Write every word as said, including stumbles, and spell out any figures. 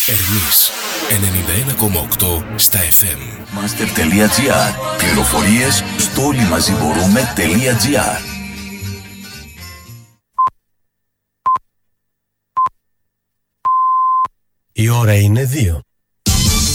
Ερμής ενενήντα ένα κόμμα οκτώ στα εφ εμ. Master.gr. Πληροφορίες στο όλοιμαζιμπορούμε.gr. Η ώρα είναι δύο.